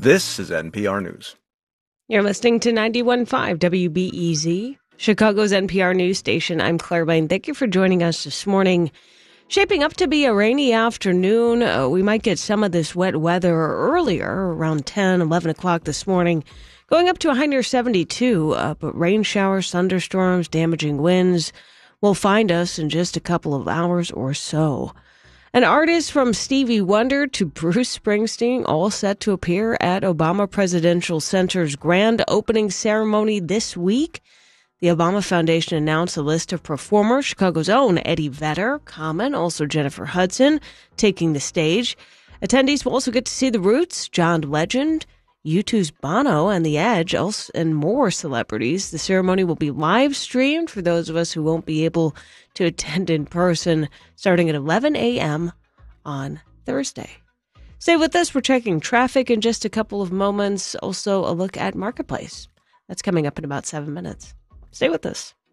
This is NPR News. You're listening to 91.5 WBEZ, Chicago's NPR news station. I'm Claire Bain. Thank you for joining us this morning. Shaping up to be a rainy afternoon. We might get some of this wet weather earlier, around 10, 11 o'clock this morning, going up to a high near 72. But rain showers, thunderstorms, damaging winds will find us in just a couple of hours or so. An artist from Stevie Wonder to Bruce Springsteen, all set to appear at Obama Presidential Center's grand opening ceremony this week. The Obama Foundation announced a list of performers, Chicago's own Eddie Vedder, Common, also Jennifer Hudson, taking the stage. Attendees will also get to see The Roots, John Legend, U2's Bono, and The Edge, and more celebrities. The ceremony will be live streamed for those of us who won't be able to attend in person, starting at 11 a.m. on Thursday. Stay with us. We're checking traffic in just a couple of moments. Also, a look at Marketplace. That's coming up in about 7 minutes. Stay with us.